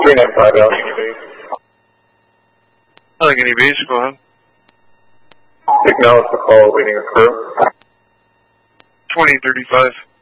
395 Allegheny Base. Allegheny Base, go ahead. Acknowledge the call, waiting a crew. 2035.